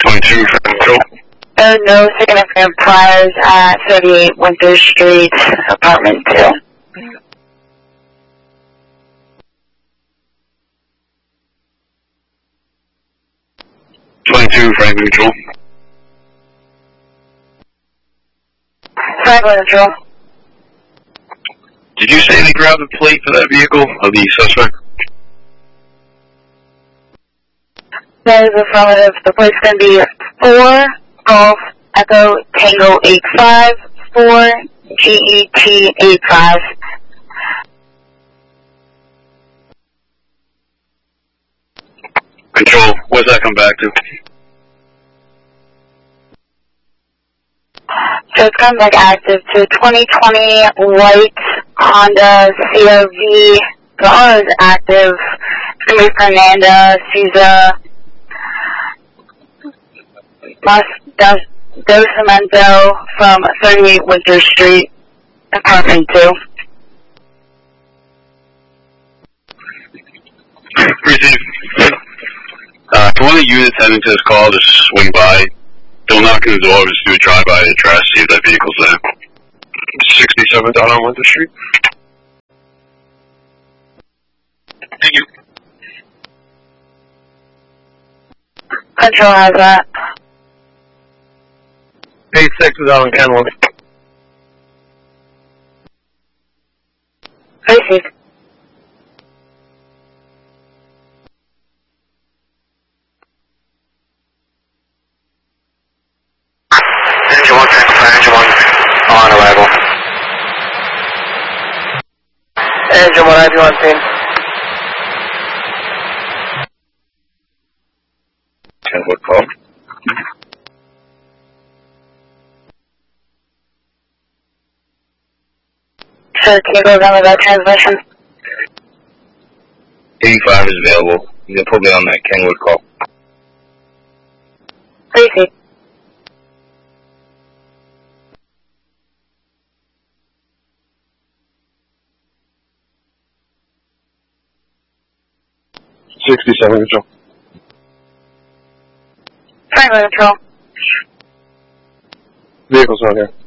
22 for control. No significant priors at 38 Winter Street, apartment 2. Franklin Control. Franklin Control. Did you say they grabbed the plate for that vehicle of the suspect? That is affirmative. The plate's going to be 4 Golf Echo Tango 85 4 GET 85. Control, what does that come back to? So it's coming back active to 2020 white Honda CRV. The owner is active. It's going to be Fernanda Souza Dos Cemento from 38 Winter Street, apartment 2. Receive. For one of the units heading to this call, just swing by. Don't knock on the door, just do a drive-by and try to see if that vehicle's there. 67 down on Winter Street. Thank you. Control has that. 86 is out on Kenwood. Receive. Engine 1, Engine 1 on arrival. Engine 1, I do on scene. Kenwood call. So can you go down with that transmission? 85 is available. You can put me on that Kenwood call. Receive. Control. Franklin Control. Vehicles on here.